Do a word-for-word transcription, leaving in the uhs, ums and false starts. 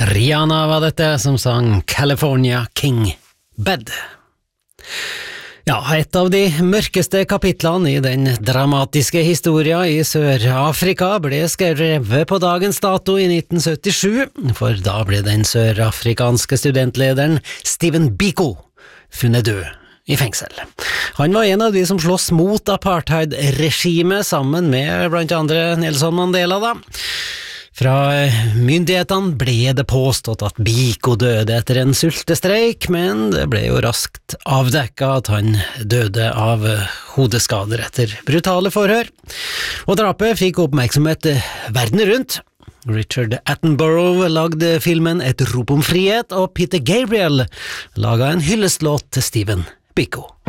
Rihanna var dette som sang California King Bed. Ja, et av de mørkeste kapitlene i den dramatiske historien i Sør-Afrika ble skrevet på dagens dato i nitten syttisju, for da ble den sørafrikanske studentlederen Stephen Biko funnet død i fengsel. Han var en av de som slåss mot apartheid-regimet sammen med blant andre Nelson Mandela da. Fra myndighetene ble det påstått at Biko døde etter en sultestreik, men det ble jo raskt avdekket at han døde av hodeskader etter brutale forhør. Og drapet fikk oppmerksomhet verden rundt. Richard Attenborough lagde filmen Et rop om frihet, og Peter Gabriel laget en hyllestlåt til Stephen Biko.